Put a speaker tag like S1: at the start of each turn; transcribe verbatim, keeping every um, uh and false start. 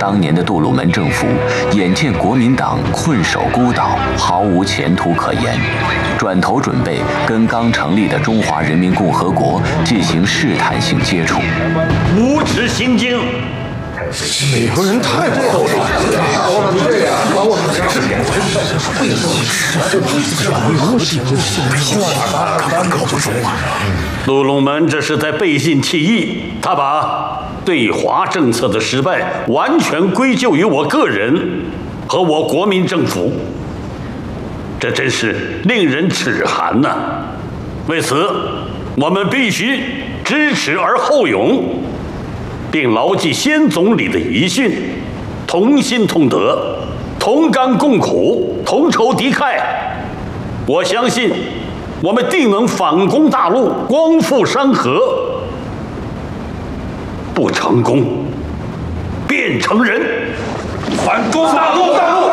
S1: 当年的杜鲁门政府眼见国民党困守孤岛，毫无前途可言，转头准备跟刚成立的中华人民共和国进行试探性接触。
S2: 无耻行径！
S3: 美国人太不厚道了，这样把我们这是为
S2: 杜鲁门这是在背信弃义，他把对华政策的失败完全归咎于我个人和我国民政府，这真是令人齿寒呐！为此，我们必须知耻而后勇，并牢记先总理的遗训，同心同德，同甘共苦，同仇敌忾。我相信，我们定能反攻大陆，光复山河。不成功，便成仁。反攻大陆！大陆！